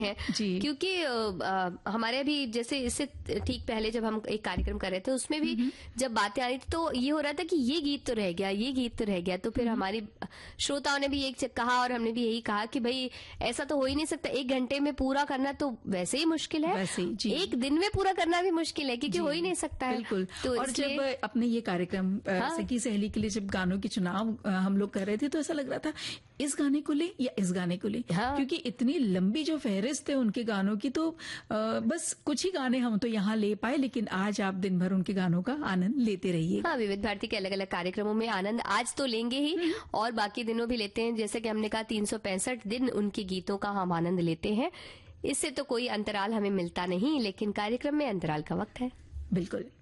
हैं क्योंकि हमारे अभी जैसे इससे ठीक पहले जब हम एक कार्यक्रम कर रहे थे उसमें भी जब बातें आ रही थी तो ये हो रहा था कि ये गीत तो रह गया, ये गीत तो रह गया। तो फिर हमारी श्रोताओं ने भी एक कहा और हमने भी यही कहा कि भाई ऐसा तो हो ही नहीं सकता, 1 घंटे में पूरा करना तो वैसे ही मुश्किल है, एक दिन में पूरा करना भी मुश्किल है क्योंकि हो ही नहीं सकता है। बिल्कुल। तो और जब अपने ये कार्यक्रम सखी सहेली के लिए जब गानों की चुनाव हम लोग कर रहे थे तो ऐसा लग रहा था इस गाने को ले या इस गाने को ले, क्योंकि इतनी लंबी जो फहरिस्त है उनके गानों की तो बस कुछ ही गाने हम तो यहाँ ले पाए, लेकिन आज आप दिन भर उनके गानों का आनंद लेते रहिए। हाँ, विविध भारती के अलग अलग कार्यक्रमों में आनंद आज तो लेंगे ही और बाकी दिनों भी लेते हैं। जैसे कि हमने कहा 365 दिन उनके गीतों का हम आनंद लेते हैं। इससे तो कोई अंतराल हमें मिलता नहीं, लेकिन कार्यक्रम में अंतराल का वक्त है। बिल्कुल।